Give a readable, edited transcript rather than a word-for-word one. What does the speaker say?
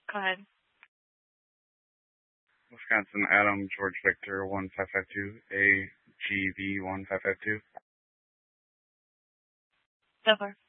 Go ahead. Wisconsin Adam George Victor 1552 AGV 1552. So far.